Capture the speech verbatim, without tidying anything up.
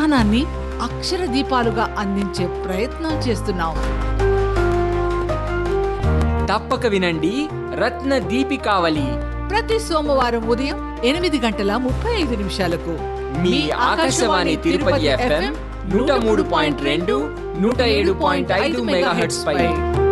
విజ్ఞానాన్ని అక్షర దీపాలుగా అందించే ప్రయత్నం చేస్తున్నాం. తప్పక వినండి రత్న దీపికావళి ప్రతి సోమవారం ఉదయం ఎనిమిది గంటల ముప్పై ఐదు నిమిషాలకు మీ ఆకాశవాణి తిరుపతి ఎఫ్ఎం నూట మూడు పాయింట్ రెండు నూట ఏడు పాయింట్ ఐదు మెగాహెర్ట్జ్ పై